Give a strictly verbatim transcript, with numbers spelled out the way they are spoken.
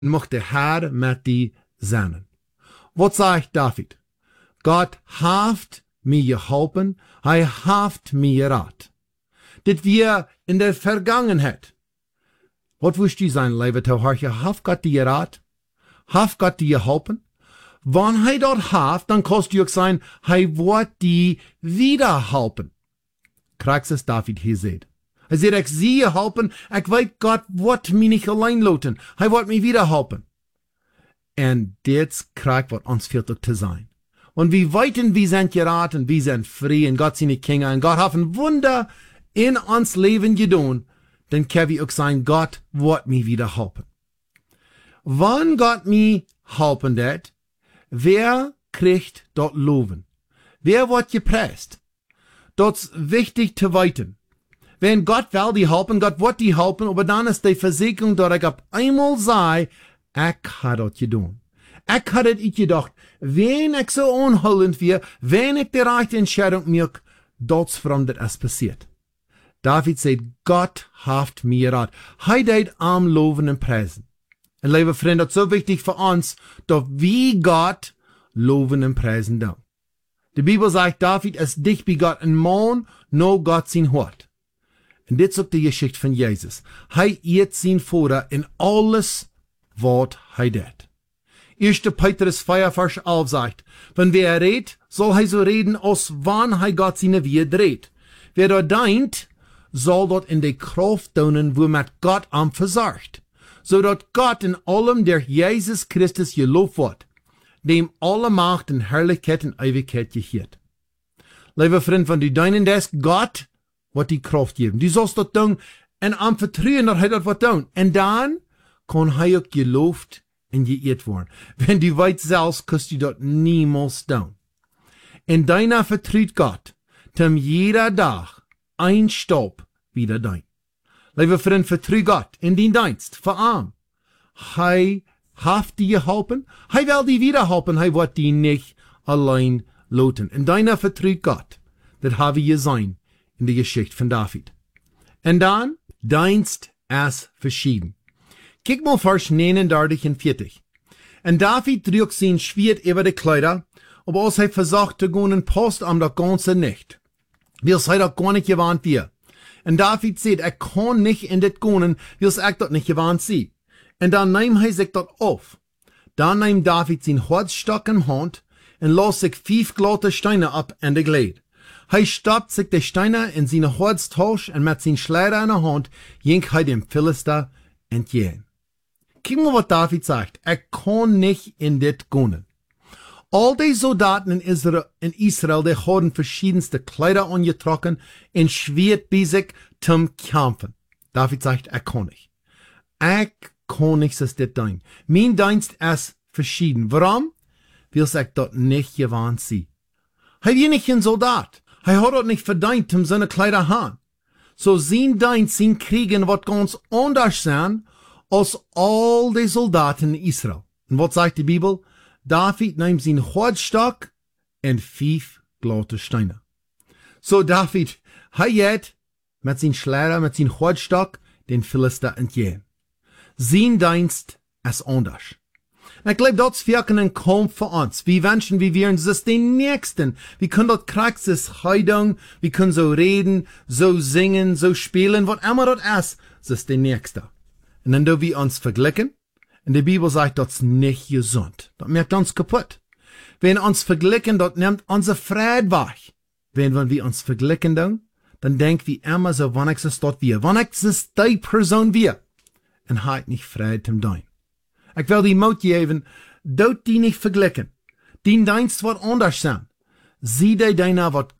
mocht der Herr mit die sein. Was sagt David? Gott haft mir geholfen, hij haft mir gerat. Dit wir in der Vergangenheit. Was wüsst ihr sein Leben zu horchen? Haft Gott die gerat? Haft Gott die geholfen? Wann hij dort haft, dann kost ihr sein, hij wird die wieder helpen. Krijgt es David hier seht. Hij zegt, ik zie je helpen, ik weet Gott wird mich nicht allein lassen. Hij wird mich wieder helpen. En dit krijgt wat ons fehlt te zijn. Und wir weiten, wir sind geraten, wir sind frei, und Gott seine Kinder, und Gott hat ein Wunder in uns Leben getan, dann können wir auch sagen, Gott wird mich wieder helfen. Wann Gott mich helfen wird, wer kriegt dort Loben? Wer wird gepreist? Das ist wichtig zu weiten. Wenn Gott will die helfen, Gott wird die helfen, aber dann ist die Versicherung, dass ich ab einmal sei, ich habe das getan. Ich hatte ich gedacht, wenn ich so unholend wäre, wenn ich die rechte Entscheidung mache, das Fremde ist passiert. David sagt, Gott haft mir rat. Hij deed am loven und preisen. Und liebe Freunde, das ist so wichtig für uns, dass wir Gott loven und preisen da. Die Bibel sagt, David ist dicht bei Gott ein Mann, no Gott sein Hort. Und das ist die Geschichte von Jesus. Hij eert sein Vater in alles, was hij deed. erster Petrus vier, Vers elf sagt, wenn wer redet, soll hij so reden, als wann hij Gott seine Wehe dreht. Wer da deint, soll dort in die Kraft tun, womit Gott am versorgt, so dass Gott in allem der Jesus Christus gelobt wird, dem alle Macht und Herrlichkeit und Ewigkeit gehört. Lieber Freund, wenn du deinen das, Gott wird die Kraft geben. Du sollst dort tun und am Vertrauen, dass er dort was tun. Und dann kann er auch gelobt und geehrt worden. Wenn du weit selbst, kannst du dort niemals tun. In deiner vertraut Gott, dem jeder Tag ein Staub wieder dein. Lieber Freund, vertrau Gott in den Dienst, verarm. Hij haft die geholpen, hij will die wieder helpen, hij wird die nicht allein lassen. In deiner vertraut Gott, das habe ich gesehen in der Geschichte von David. Und dann, Dienst ist verschieden. Kijk mal Vers neununddreißig und vierzig. Und David trug sein Schwert über die Kleider, aber als er versucht zu gehen in Post am der ganze Nacht. Wie es heute gar nicht gewarnt wird. Und David sagt, er kann nicht in das gehen, wie es er dort nicht gewarnt sie. Und dann nimmt er sich dort auf. Dann nimmt David sein Holzstock in Hand und lässt sich fünf glatte Steine ab in der Gleit. Er stoppt sich die Steine in seine Holztausch und mit seinem Schleider in der Hand jenkt er dem Philister entgegen. Guck mal, was David sagt. Er kann nicht in das gehen. All die Soldaten in Israel, in Israel, die haben verschiedenste Kleider angetroffen und Schwert bei sich zum Kämpfen. David sagt, er kann nicht. Er kann nicht, das das tun. Mein Dienst ist verschieden. Warum? Weil ich dort nicht gewarnt sie. Er ist nicht ein Soldat. Er hat dort nicht verdient, um seine Kleider haben. So sein Dienst, sein Kriegen wird ganz anders sein, als all die Soldaten in Israel. Und was sagt die Bibel? David nimmt seinen Holzstock und fünf glatte Steine. So David, er geht mit seinem Schleier, mit seinem Holzstock den Philister entgegen. Sein Dienst ist anders. Und ich glaube, das wirken ein Kampf für uns. Wir wünschen, wir wären es den Nächsten. Wir können dort Praxis heiden, wir können so reden, so singen, so spielen, was immer dort ist, das ist der Nächste. Und dann do wir uns vergleichen. Und die Bibel sagt, das ist nicht gesund. Das macht uns kaputt. Wenn wir uns vergleichen, das nimmt unser Frieden weg. Wenn, wenn wir uns vergleichen, dann, dann denken wir immer so, wann ich es dort wir, wann ich es die Person wir. Und halt nicht Frieden zum Dein. Ich will die Mut geben, dort die nicht vergleichen. Die Dienst wird anders sein. Sieh dir deiner, was